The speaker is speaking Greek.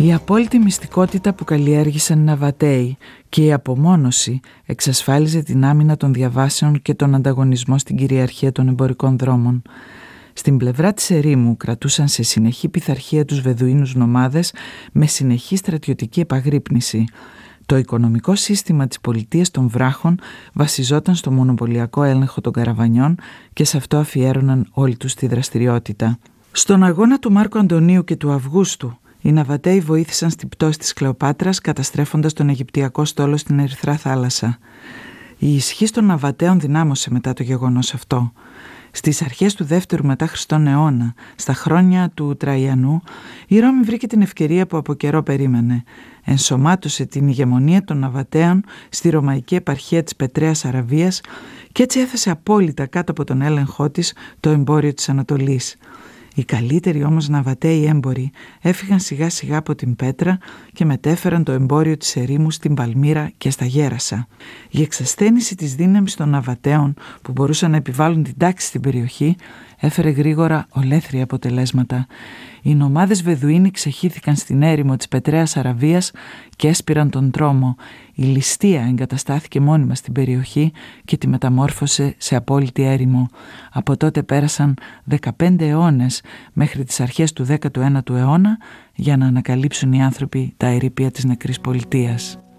Η απόλυτη μυστικότητα που καλλιέργησαν οι Ναβατέοι και η απομόνωση εξασφάλιζε την άμυνα των διαβάσεων και τον ανταγωνισμό στην κυριαρχία των εμπορικών δρόμων. Στην πλευρά της ερήμου κρατούσαν σε συνεχή πειθαρχία τους Βεδουίνους νομάδες με συνεχή στρατιωτική επαγρύπνηση. Το οικονομικό σύστημα της πολιτείας των βράχων βασιζόταν στο μονοπωλιακό έλεγχο των καραβανιών και σε αυτό αφιέρωναν όλη τους τη δραστηριότητα. Στον αγώνα του Μάρκου Αντωνίου και του Αυγούστου, οι Ναβατέοι βοήθησαν στην πτώση της Κλεοπάτρας, καταστρέφοντας τον Αιγυπτιακό στόλο στην Ερυθρά θάλασσα. Η ισχύς των Ναβατέων δυνάμωσε μετά το γεγονός αυτό. Στις αρχές του 2ου μετά Χριστόν αιώνα, στα χρόνια του Τραϊανού, η Ρώμη βρήκε την ευκαιρία που από καιρό περίμενε. Ενσωμάτωσε την ηγεμονία των Ναβατέων στη Ρωμαϊκή επαρχία της Πετρέας Αραβίας και έτσι έθεσε απόλυτα κάτω από τον έλεγχό της το εμπόριο της Ανατολής. Οι καλύτεροι όμως Ναβατέοι έμποροι έφυγαν σιγά σιγά από την Πέτρα και μετέφεραν το εμπόριο της ερήμου στην Παλμύρα και στα Γέρασα. Η εξασθένιση της δύναμης των Ναβατέων που μπορούσαν να επιβάλλουν την τάξη στην περιοχή έφερε γρήγορα ολέθρια αποτελέσματα. Οι νομάδες Βεδουίνοι ξεχύθηκαν στην έρημο της Πετρέας Αραβίας και έσπηραν τον τρόμο. Η ληστεία εγκαταστάθηκε μόνιμα στην περιοχή και τη μεταμόρφωσε σε απόλυτη έρημο. Από τότε πέρασαν 15 αιώνες μέχρι τις αρχές του 19ου αιώνα για να ανακαλύψουν οι άνθρωποι τα ερείπια της νεκρής πολιτείας.